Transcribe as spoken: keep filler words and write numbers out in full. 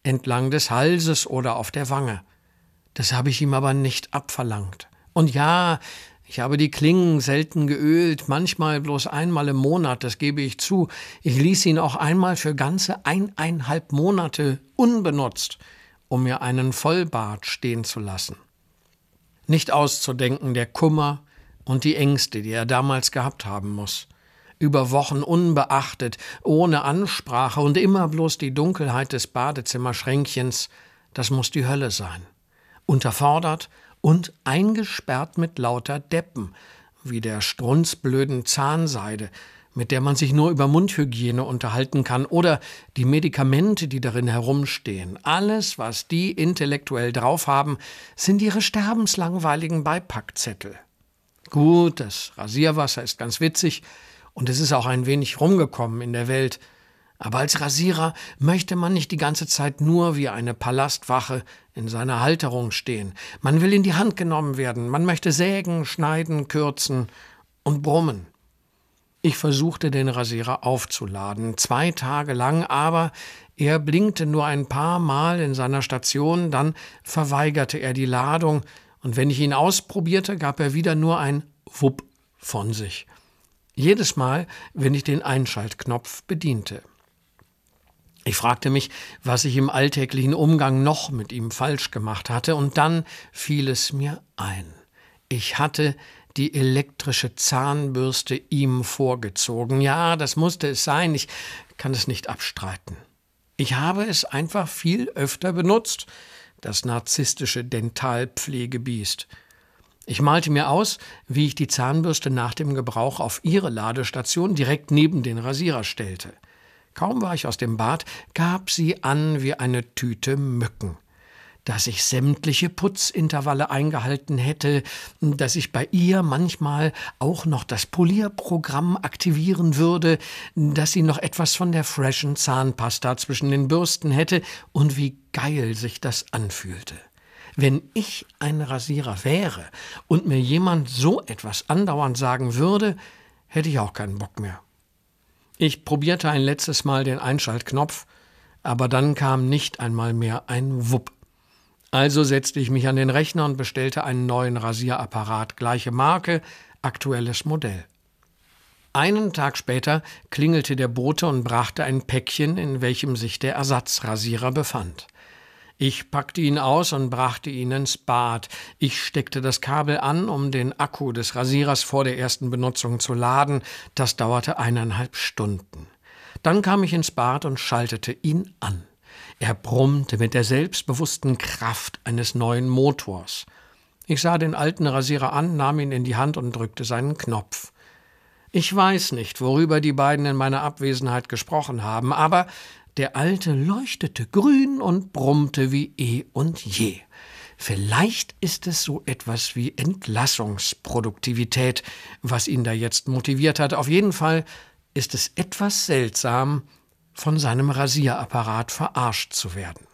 entlang des Halses oder auf der Wange. Das habe ich ihm aber nicht abverlangt. Und ja, ich habe die Klingen selten geölt, manchmal bloß einmal im Monat, das gebe ich zu. Ich ließ ihn auch einmal für ganze eineinhalb Monate unbenutzt, um mir einen Vollbart stehen zu lassen. Nicht auszudenken der Kummer und die Ängste, die er damals gehabt haben muss. Über Wochen unbeachtet, ohne Ansprache und immer bloß die Dunkelheit des Badezimmerschränkchens, das muss die Hölle sein. Unterfordert und eingesperrt mit lauter Deppen, wie der strunzblöden Zahnseide, mit der man sich nur über Mundhygiene unterhalten kann, oder die Medikamente, die darin herumstehen. Alles, was die intellektuell drauf haben, sind ihre sterbenslangweiligen Beipackzettel. Gut, das Rasierwasser ist ganz witzig und es ist auch ein wenig rumgekommen in der Welt, aber als Rasierer möchte man nicht die ganze Zeit nur wie eine Palastwache in seiner Halterung stehen. Man will in die Hand genommen werden, man möchte sägen, schneiden, kürzen und brummen. Ich versuchte, den Rasierer aufzuladen, zwei Tage lang, aber er blinkte nur ein paar Mal in seiner Station, dann verweigerte er die Ladung, und wenn ich ihn ausprobierte, gab er wieder nur ein Wupp von sich. Jedes Mal, wenn ich den Einschaltknopf bediente. Ich fragte mich, was ich im alltäglichen Umgang noch mit ihm falsch gemacht hatte, und dann fiel es mir ein. Ich hatte die elektrische Zahnbürste ihm vorgezogen. Ja, das musste es sein, ich kann es nicht abstreiten. Ich habe es einfach viel öfter benutzt, das narzisstische Dentalpflegebiest. Ich malte mir aus, wie ich die Zahnbürste nach dem Gebrauch auf ihre Ladestation direkt neben den Rasierer stellte. Kaum war ich aus dem Bad, gab sie an wie eine Tüte Mücken. Dass ich sämtliche Putzintervalle eingehalten hätte, dass ich bei ihr manchmal auch noch das Polierprogramm aktivieren würde, dass sie noch etwas von der freshen Zahnpasta zwischen den Bürsten hätte und wie geil sich das anfühlte. Wenn ich ein Rasierer wäre und mir jemand so etwas andauernd sagen würde, hätte ich auch keinen Bock mehr. Ich probierte ein letztes Mal den Einschaltknopf, aber dann kam nicht einmal mehr ein Wupp. Also setzte ich mich an den Rechner und bestellte einen neuen Rasierapparat, gleiche Marke, aktuelles Modell. Einen Tag später klingelte der Bote und brachte ein Päckchen, in welchem sich der Ersatzrasierer befand. Ich packte ihn aus und brachte ihn ins Bad. Ich steckte das Kabel an, um den Akku des Rasierers vor der ersten Benutzung zu laden. Das dauerte eineinhalb Stunden. Dann kam ich ins Bad und schaltete ihn an. Er brummte mit der selbstbewussten Kraft eines neuen Motors. Ich sah den alten Rasierer an, nahm ihn in die Hand und drückte seinen Knopf. Ich weiß nicht, worüber die beiden in meiner Abwesenheit gesprochen haben, aber der Alte leuchtete grün und brummte wie eh und je. Vielleicht ist es so etwas wie Entlassungsproduktivität, was ihn da jetzt motiviert hat. Auf jeden Fall ist es etwas seltsam, von seinem Rasierapparat verarscht zu werden.